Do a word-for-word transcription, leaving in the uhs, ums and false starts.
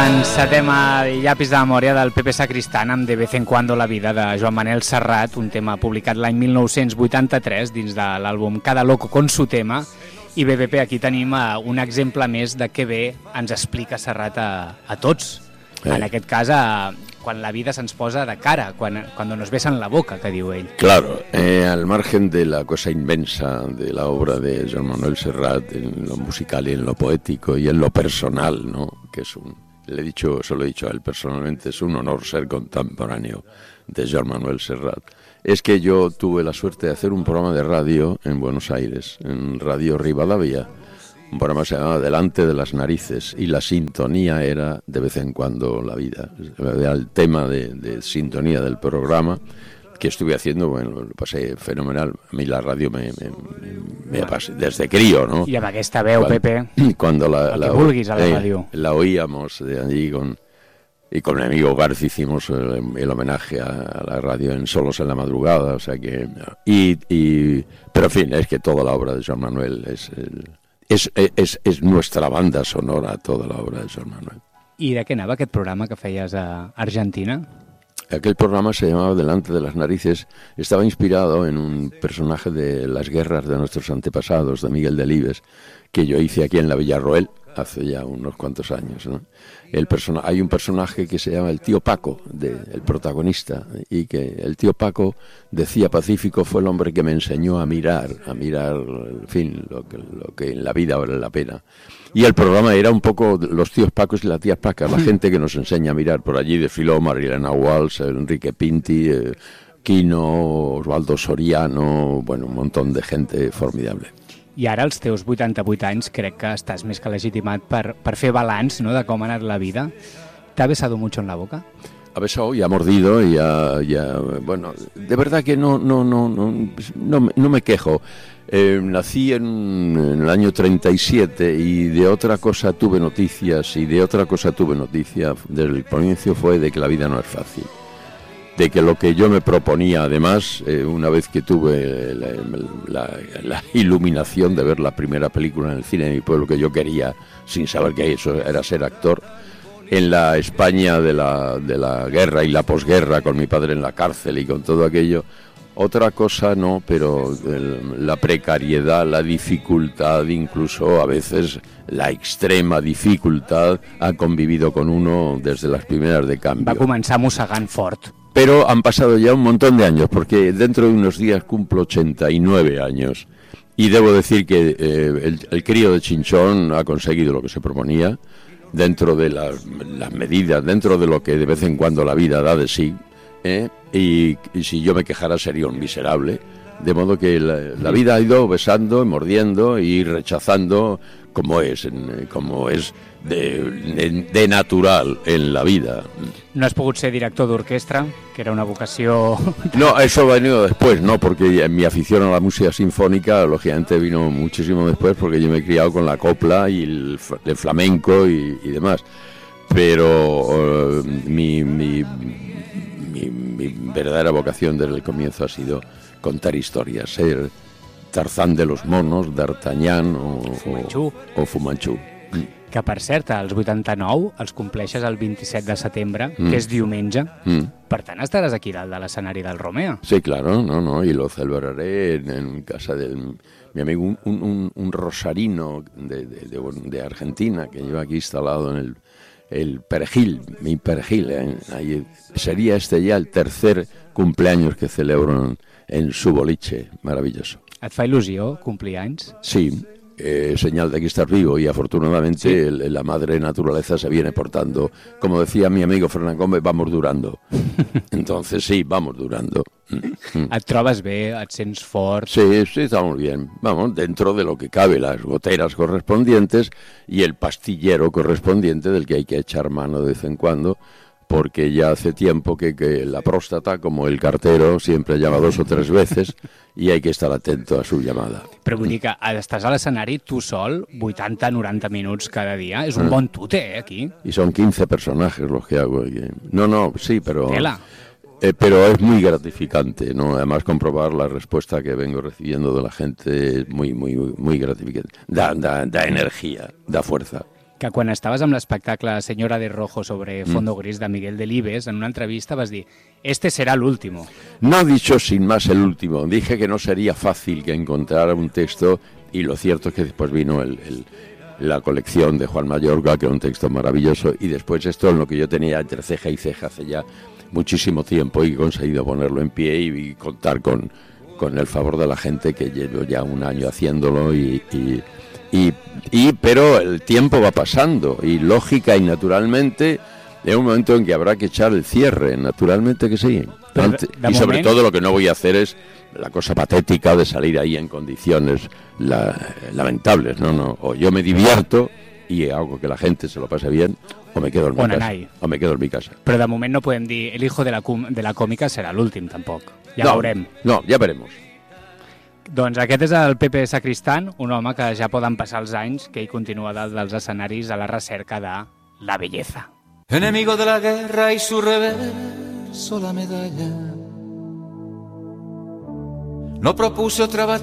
Encetem el llapis de memòria del Pepe Sacristán amb De vez en cuando la vida de Joan Manel Serrat, un tema publicat l'any mil nou-cents vuitanta-tres dins de l'àlbum Cada loco con su tema. I bé, Pepe, aquí tenim un exemple més de què bé ens explica Serrat a, a tots. Eh. En aquest cas, a, quan la vida se'ns posa de cara, quan, cuando nos besan la boca, que diu ell. Claro, eh, al margen de la cosa inmensa de la obra de Joan Manuel Serrat, en lo musical y en lo poético y en lo personal, ¿no? Que es un, le he dicho, se lo he dicho a él personalmente, es un honor ser contemporáneo de Joan Manuel Serrat. Es que yo tuve la suerte de hacer un programa de radio en Buenos Aires, en Radio Rivadavia. Un programa se llamaba Delante de las narices y la sintonía era De vez en cuando la vida. Era el tema de, de sintonía del programa que estuve haciendo, bueno, lo pasé fenomenal. A mí la radio me, me, me, me pasé desde crío, ¿no? I amb aquesta veu, cuando, Pepe, cuando la, el la, que vulguis a la eh, ràdio. La oíamos de allí con... Y con mi amigo García hicimos el, el homenaje a, a la radio en Solos en la Madrugada, o sea que... Y, y, pero en fin, es que toda la obra de Joan Manuel es, el, es, es, es nuestra banda sonora, toda la obra de Joan Manuel. I de què anava aquest programa que feies a Argentina? Aquel programa se llamaba Delante de las narices, estaba inspirado en un personaje de las guerras de nuestros antepasados, de Miguel Delibes, que yo hice aquí en la Villarroel hace ya unos cuantos años, ¿no? El persona, hay un personaje que se llama el tío Paco, de, el protagonista, y que el tío Paco, decía Pacífico, fue el hombre que me enseñó a mirar, a mirar, en fin, lo que, lo que en la vida vale la pena. Y el programa era un poco los tíos Pacos y las tías Pacas, la gente que nos enseña a mirar. Por allí desfiló Marilena Walsh, Enrique Pinti, eh, Quino, Osvaldo Soriano, bueno, un montón de gente formidable. I ara, als teus vuitanta-vuit anys, crec que estàs més que legitimat per, per fer balanç, ¿no?, de com ha anat la vida. ¿Te ha besado mucho en la boca? Ha besado y ha mordido y ha, y ha, bueno, de verdad que no, no, no, no, no, no me quejo. Eh, nací en, en el año treinta y siete y de otra cosa tuve noticias y de otra cosa tuve noticia del comienzo fue de que la vida no es fácil. De que lo que yo me proponía, además, eh, una vez que tuve la, la, la iluminación de ver la primera película en el cine de mi pueblo, que yo quería, sin saber que eso era ser actor, en la España de la, de la guerra y la posguerra, con mi padre en la cárcel y con todo aquello, otra cosa no, pero el, la precariedad, la dificultad, incluso a veces la extrema dificultad, ha convivido con uno desde las primeras de cambio. Va començar mossegant fort. Pero han pasado ya un montón de años, porque dentro de unos días cumplo ochenta y nueve años. Y debo decir que eh, el, el crío de Chinchón ha conseguido lo que se proponía, dentro de las, las medidas, dentro de lo que de vez en cuando la vida da de sí. ¿eh? Y, y si yo me quejara sería un miserable. De modo que la, la vida ha ido besando, mordiendo y rechazando como es, como es de, de, de natural en la vida. No has pogut ser director d'orquestra, que era una vocació... No, eso ha venido después, no, porque mi afición a la música sinfónica, lógicamente, vino muchísimo después, porque yo me he criado con la copla y el, el flamenco y, y demás. Pero uh, mi, mi, mi, mi verdadera vocación desde el comienzo ha sido contar historias, ser Tarzán de los monos, D'Artagnan o Fumanxú. O, o Fumanxú. Que, per cert, als vuitanta-nou els compleixes el vint-i-set de setembre, mm. que és diumenge. Mm. Per tant, estaràs aquí dalt de l'escenari del Romea. Sí, claro, no, no, y lo celebraré en, en casa de mi amigo, un, un, un rosarino de, de, de, de Argentina, que lleva aquí instalado en el, el Perejil, mi Perejil. Eh, ahí, sería este ya el tercer cumpleaños que celebro en, en su boliche, maravilloso. Et fa il·lusió complir anys? Sí, eh, señal de que estás vivo y afortunadamente sí. el, la madre naturaleza se viene portando. Como decía mi amigo Fernán Gómez, vamos durando. Entonces sí, vamos durando. Et trobes bé, et sents fort? Sí, sí, estamos bien. Vamos, dentro de lo que cabe, las goteras correspondientes y el pastillero correspondiente del que hay que echar mano de vez en cuando, porque ya hace tiempo que, que la próstata, como el cartero, siempre llama dos o tres veces y hay que estar atento a su llamada. Però vull dir que estàs a l'escenari tu sol, vuitanta a noranta minuts cada dia. És un ah. bon tute, eh, aquí. Y son quince personajes los que hago. No, no, sí, pero... Tela. Eh, pero es muy gratificante, ¿no? Además, comprobar la respuesta que vengo recibiendo de la gente es muy, muy, muy gratificante. Da, da, da energía, da fuerza. que quan estaves amb l'espectacle Señora de Rojo sobre Fondo mm. Gris de Miguel Delibes, en una entrevista vas dir, este será el último. No he dicho sin más el último, dije que no sería fácil que encontrara un texto, y lo cierto es que después vino el, el, la colección de Juan Mayorga, que era un texto maravilloso, y después esto en lo que yo tenía entre ceja y ceja hace ya muchísimo tiempo, y he conseguido ponerlo en pie y, y contar con, con el favor de la gente, que llevo ya un año haciéndolo, y... y Y, y pero el tiempo va pasando y lógica y naturalmente hay un momento en que habrá que echar el cierre, naturalmente que sí. Antes, y sobre todo lo que no voy a hacer es la cosa patética de salir ahí en condiciones la, lamentables, no, no, o yo me divierto y hago que la gente se lo pase bien, o me quedo en mi casa. Anai. O me quedo en mi casa. Però de moment no podem dir el hijo de la, de la còmica serà l'últim tampoc, ja no, veurem. No, ja veremos. Doncs aquest és el Pepe Sacristán, un home que ja poden passar els anys que ell continua dalt dels escenaris a la recerca de la belleza. Enemigo de la guerra y su reverso la medalla. No propuso otra batalla.